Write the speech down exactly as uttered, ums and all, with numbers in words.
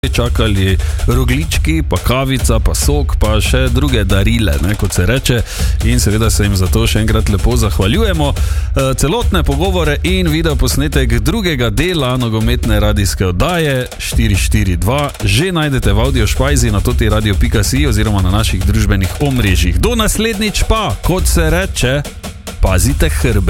čakali roglički, pa kavica, pa sok, pa še druge darile, ne, kot se reče, in seveda se jim za to še enkrat lepo zahvaljujemo. E, celotne pogovore in video posnetek drugega dela nogometne radijske oddaje štiri štiri dva že najdete v audio špajzi na toti radio pika si oziroma na naših družbenih omrežjih. Do naslednjič pa, kot se reče, pazite hrbe.